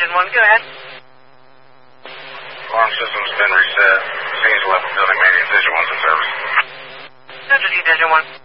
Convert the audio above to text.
Division 1, go ahead. Alarm system's been reset. Scene's left building, maybe Division 1's in service. Central Division 1.